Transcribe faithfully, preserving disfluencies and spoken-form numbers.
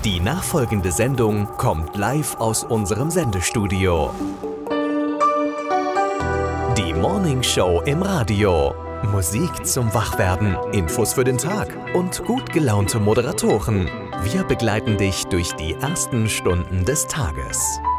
Die nachfolgende Sendung kommt live aus unserem Sendestudio. Die Morning Show im Radio. Musik zum Wachwerden, Infos für den Tag und gut gelaunte Moderatoren. Wir begleiten dich durch die ersten Stunden des Tages.